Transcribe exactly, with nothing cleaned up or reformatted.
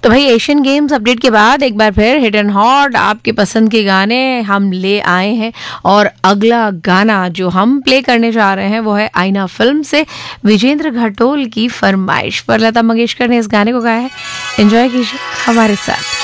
तो भाई Asian games update के बाद एक बार फिर हिट एंड हॉट आपके पसंद के गाने हम ले आए हैं और अगला गाना जो हम प्ले करने जा रहे हैं वो है आईना फिल्म से विजेंद्र घटोल की फरमाइश पर लता मंगेशकर ने इस गाने को गाया है। एंजॉय कीजिए हमारे साथ।